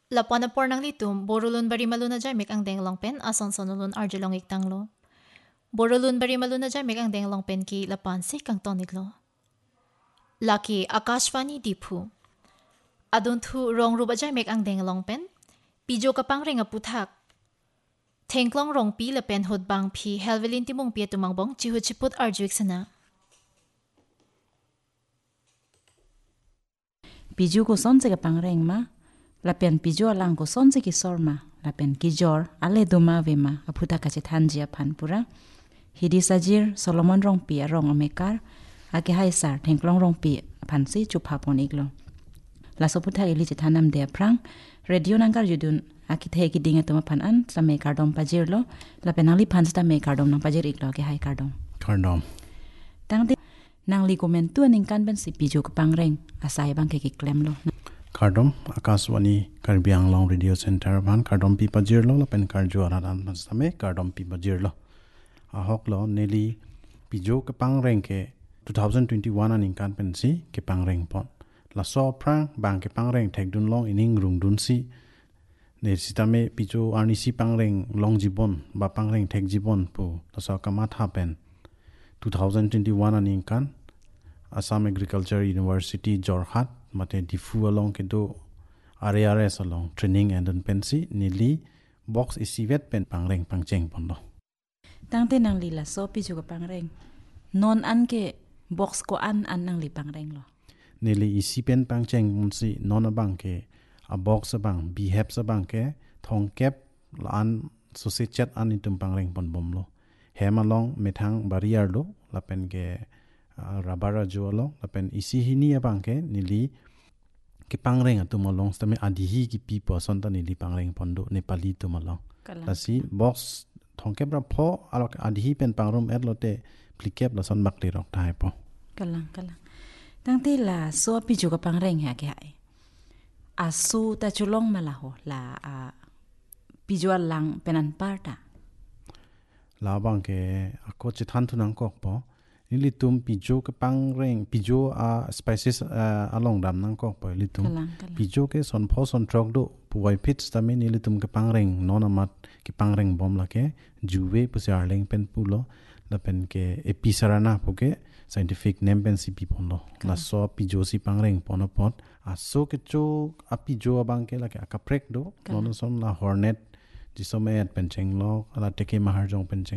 Lapuan na por nang litum, borulun bari maluna jamek ang denglong pen, ason sonulun arjelong iktanglo. Borulun bari maluna jamek ang denglong pen ki lapan si kang toniglo. Laki Akashvani Dipu. Adun thu rong ruba jamek ang denglong pen, pijo kapang ring aputhak. Tengklong rong pi la pen hod bang pi helvelin timong pi tumangbong chihut chiput arjuik sana. Piju ko sonse ka pangreng ma, lapian piju alang ko sonse ki sorma, lapian ki jor, ale duma vema, aputa kache thanji apan pura. Hidi sajir Solomon rong pi rong omekar, ake haisar tengklong rong pi pansi chupapon iglo. La soputa ili tanam de prang, radio nangkar judun, akite ki dinga tuma panan, sa me kardom pajir lo, lapian ali pansta me kardom nang pajir iglo, ake hai kardom. Kardom. Tangti nang likomentu aning kan ben si piju ka pangreng, asay bang kikiklem lo. Kardom, Akashvani Karbiang Long Radio Center ban Kardom pi pajir lo lapen karjo aradan masame Kardom pi pajir lo. Ahok lo neli pijo ke pangreng ke 2021 aning kan pensi ke pangreng pon. La so prang bang ke pangreng tek dun long ining rung dun si. Ne sitame pijo arnisi pangreng long jibon ba pangreng tek jibon pu la so kamat happen. 2021 aning kan Assam Agriculture University Jorhat mate difu along ke do RARS along training and pensi nili box isivet pen pangreng pangcheng pondo. Tangte nang lila so piju ka pangreng. Non an ke box ko an nang li pangreng lo. Nili isi pen pangcheng munsi non abang ke a box abang behave sabang ke thong kep la an so se chat an itum pangreng pon bom lo. Hem along methang barrier lo la pen ke rabara jo lo la pen isi hini abang ke nili ke pangreng atum along stame adihi ki people sonta nili pangreng pondo Nepali tum along. Lasi box thongkep ra pho alok adhi pen pangrum et lote plikep la son bakli rok thai po Kalang. Tangte la so piju ka pangreng ha ke hai. Asu ta chulong malaho la piju alang penan parta. la bang ke ako chithan thunang kok po nili tum pijo ke pangreng pijo a spices along dam nang kok po litum Kalang. pijo ke son pho son trok do puai pits tame nili tum ke pangreng nonamat ke pangreng bom la ke juwe pusar leng pen pulo la pen ke episarana poke scientific name pen si pipondo la so pijo si pangreng pono pot aso ke cho a pijo abang ke la ke akaprek do nono som la hornet jisomet pencheng lo ala teke mahar jong pencheng